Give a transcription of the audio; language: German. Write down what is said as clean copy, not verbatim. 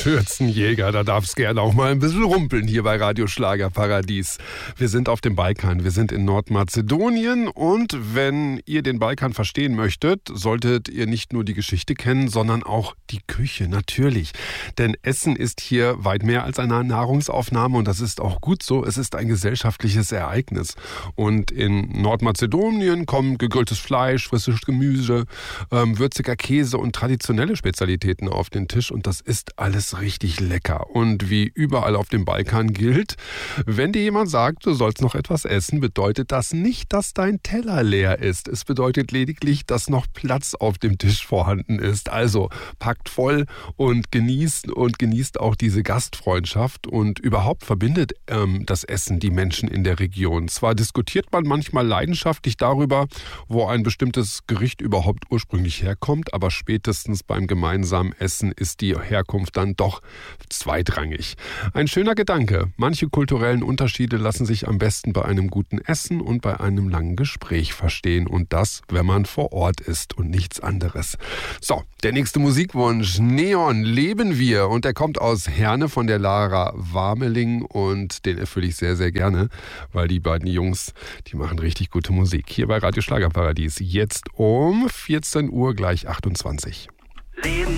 Schürzenjäger, da darf es gerne auch mal ein bisschen rumpeln hier bei Radio Schlagerparadies. Wir sind auf dem Balkan, wir sind in Nordmazedonien und wenn ihr den Balkan verstehen möchtet, solltet ihr nicht nur die Geschichte kennen, sondern auch die Küche, natürlich. Denn Essen ist hier weit mehr als eine Nahrungsaufnahme und das ist auch gut so. Es ist ein gesellschaftliches Ereignis. Und in Nordmazedonien kommen gegrilltes Fleisch, frisches Gemüse, würziger Käse und traditionelle Spezialitäten auf den Tisch und das ist alles richtig lecker. Und wie überall auf dem Balkan gilt, wenn dir jemand sagt, du sollst noch etwas essen, bedeutet das nicht, dass dein Teller leer ist. Es bedeutet lediglich, dass noch Platz auf dem Tisch vorhanden ist. Also packt voll und genießt auch diese Gastfreundschaft und überhaupt verbindet das Essen die Menschen in der Region. Zwar diskutiert man manchmal leidenschaftlich darüber, wo ein bestimmtes Gericht überhaupt ursprünglich herkommt, aber spätestens beim gemeinsamen Essen ist die Herkunft dann doch zweitrangig. Ein schöner Gedanke. Manche kulturellen Unterschiede lassen sich am besten bei einem guten Essen und bei einem langen Gespräch verstehen. Und das, wenn man vor Ort ist und nichts anderes. So, der nächste Musikwunsch. Neon, leben wir. Und der kommt aus Herne von der Lara Warmeling. Und den erfülle ich sehr, sehr gerne, weil die beiden Jungs, die machen richtig gute Musik. Hier bei Radio Schlagerparadies. Jetzt um 14 Uhr gleich 28. Leben